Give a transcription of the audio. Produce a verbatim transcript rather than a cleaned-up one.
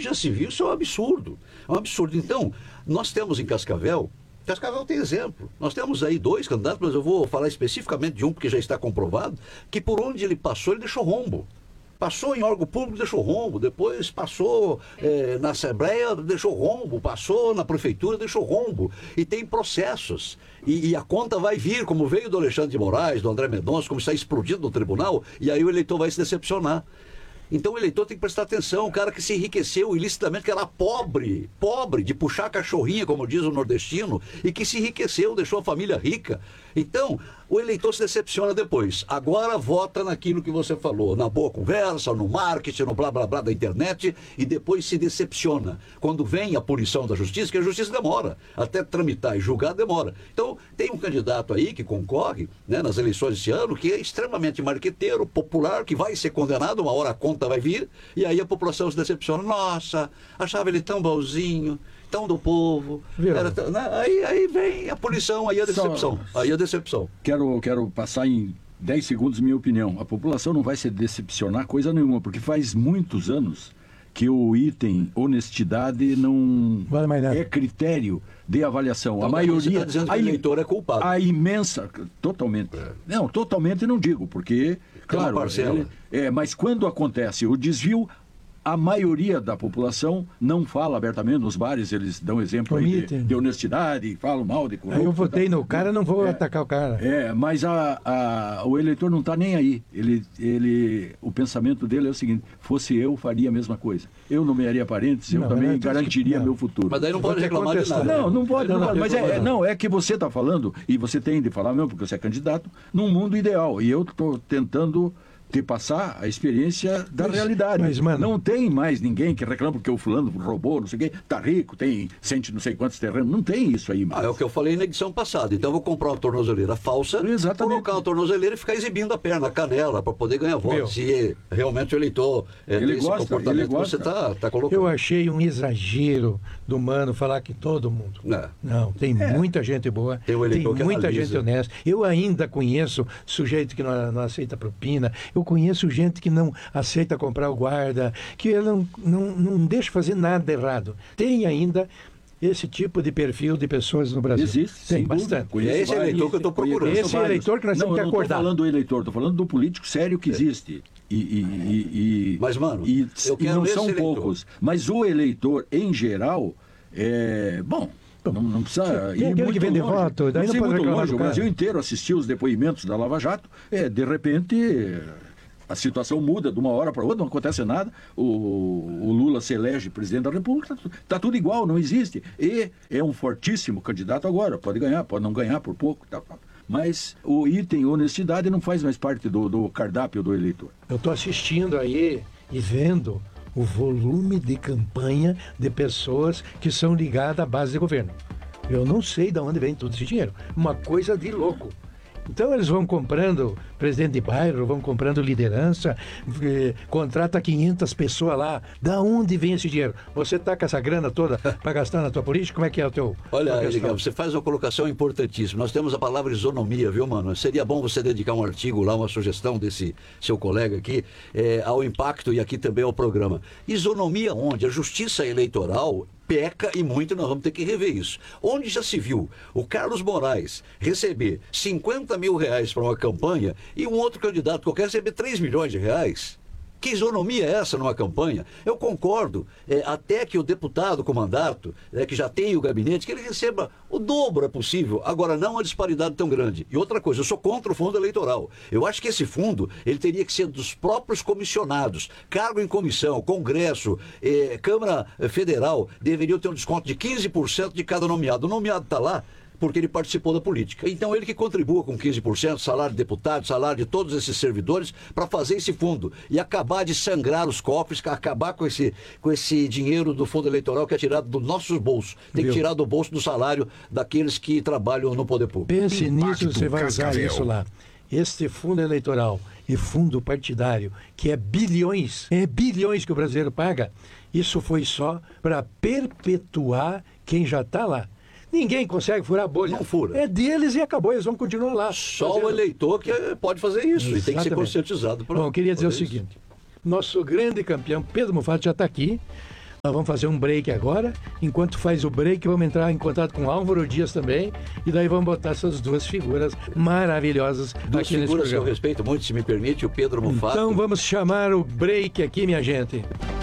Onde já se viu, isso é um absurdo. É um absurdo. Então, nós temos em Cascavel, Cascavel tem exemplo. Nós temos aí dois candidatos, mas eu vou falar especificamente de um, porque já está comprovado, que por onde ele passou, ele deixou rombo. Passou em órgão público, deixou rombo. Depois passou é, na Assembleia, deixou rombo. Passou na Prefeitura, deixou rombo. E tem processos. E, e a conta vai vir, como veio do Alexandre de Moraes, do André Mendonça, como está explodindo no tribunal, e aí o eleitor vai se decepcionar. Então o eleitor tem que prestar atenção, o cara que se enriqueceu ilicitamente, que era pobre, pobre, de puxar a cachorrinha, como diz o nordestino, e que se enriqueceu, deixou a família rica. Então, o eleitor se decepciona depois. Agora vota naquilo que você falou, na boa conversa, no marketing, no blá blá blá da internet, e depois se decepciona. Quando vem a punição da justiça, que a justiça demora, até tramitar e julgar demora. Então, tem um candidato aí que concorre, né, nas eleições desse ano, que é extremamente marqueteiro, popular, que vai ser condenado, uma hora a conta vai vir, e aí a população se decepciona. Nossa, achava ele tão bonzinho, tão do povo. Era tão, né? aí, aí vem a punição, aí a decepção. Só, aí a decepção. Quero, quero passar em dez segundos minha opinião. A população não vai se decepcionar coisa nenhuma, porque faz muitos anos que o item honestidade não vale mais nada. É critério de avaliação. Então, a maioria... Você está dizendo que o eleitor é culpado. A imensa... Totalmente. É. Não, totalmente não digo, porque... Claro, parcela. É, é, mas quando acontece o desvio, a maioria da população não fala abertamente nos bares, eles dão exemplo aí de, de honestidade, falam mal de corrupto. Eu votei no cara, não vou é, atacar o cara. É, mas a, a, o eleitor não está nem aí. Ele, ele, o pensamento dele é o seguinte: fosse eu, faria a mesma coisa. Eu nomearia parentes, eu não, também garantiria que, meu futuro. Mas daí não pode reclamar de nada. Não, não pode. Não, não, não, mas é, não, é que você está falando, e você tem de falar mesmo, porque você é candidato, num mundo ideal. E eu estou tentando te passar a experiência da mas, realidade. Mas, mano, não tem mais ninguém que reclama porque o fulano roubou, não sei o quê, tá rico, tem cento não sei quantos terrenos. Não tem isso aí mais. Ah, é o que eu falei na edição passada. Então eu vou comprar uma tornozeleira falsa, exatamente, colocar uma tornozeleira e ficar exibindo a perna, a canela, para poder ganhar voto. Se realmente o eleitor é, ele tem gosta, esse comportamento que você está tá colocando. Eu achei um exagero do Mano falar que todo mundo. Não, não tem é. muita gente boa, tem, um tem muita analisa. gente honesta. Eu ainda conheço sujeito que não, não aceita propina. Eu conheço gente que não aceita comprar o guarda, que ele não, não, não deixa fazer nada errado. Tem ainda esse tipo de perfil de pessoas no Brasil. Existe, tem bastante. E é esse eleitor que eu estou procurando. Esse é eleitor que nós não, temos que acordar. Não estou falando do eleitor, estou falando do político sério que existe. E, e, e, mas, mano, e, e não são eleitor. poucos. Mas o eleitor, em geral, é... Bom... Não, não precisa ir muito que vende longe. Voto, daí não não pode muito longe. O Brasil inteiro assistiu os depoimentos da Lava Jato. É, de repente, a situação muda de uma hora para outra, não acontece nada. O, o Lula se elege presidente da República, está tá tudo igual, não existe. E é um fortíssimo candidato agora. Pode ganhar, pode não ganhar por pouco. Tá, tá. Mas o item honestidade não faz mais parte do, do cardápio do eleitor. Eu estou assistindo aí e vendo o volume de campanha de pessoas que são ligadas à base de governo. Eu não sei de onde vem todo esse dinheiro. Uma coisa de louco. Então eles vão comprando presidente de bairro, vão comprando liderança, eh, contrata quinhentas pessoas lá. Da onde vem esse dinheiro? Você está com essa grana toda para gastar na tua política? Como é que é o teu... Olha, Edgar, você faz uma colocação importantíssima. Nós temos a palavra isonomia, viu, mano? Seria bom você dedicar um artigo lá, uma sugestão desse seu colega aqui, eh, ao impacto e aqui também ao programa. Isonomia onde? A justiça eleitoral peca e muito, nós vamos ter que rever isso. Onde já se viu o Carlos Moraes receber cinquenta mil reais para uma campanha e um outro candidato qualquer receber três milhões de reais? Que isonomia é essa numa campanha? Eu concordo, é, até que o deputado com mandato, é, que já tem o gabinete, que ele receba o dobro é possível, agora não uma disparidade tão grande. E outra coisa, eu sou contra o fundo eleitoral. Eu acho que esse fundo, ele teria que ser dos próprios comissionados. Cargo em comissão, Congresso, é, Câmara Federal, deveriam ter um desconto de quinze por cento de cada nomeado. O nomeado está lá porque ele participou da política. Então ele que contribua com quinze por cento, salário de deputado, salário de todos esses servidores, para fazer esse fundo e acabar de sangrar os cofres, acabar com esse, com esse dinheiro do fundo eleitoral que é tirado dos nossos bolsos. Tem Viu? que tirar do bolso do salário daqueles que trabalham no poder público. Pense nisso, você vai usar isso lá. Este fundo eleitoral e fundo partidário, que é bilhões, é bilhões que o brasileiro paga, isso foi só para perpetuar quem já está lá. Ninguém consegue furar a bolha. Não fura. É deles e acabou, eles vão continuar lá. Só fazendo. O eleitor que pode fazer isso. Exatamente. E tem que ser conscientizado. Bom, eu queria dizer o seguinte. Nosso grande campeão, Pedro Mufato, já está aqui. Nós vamos fazer um break agora. Enquanto faz o break, vamos entrar em contato com Álvaro Dias também. E daí vamos botar essas duas figuras maravilhosas Duas aqui nesse figuras que eu programa. respeito muito, se me permite, o Pedro Mufato. Então vamos chamar o break aqui, minha gente.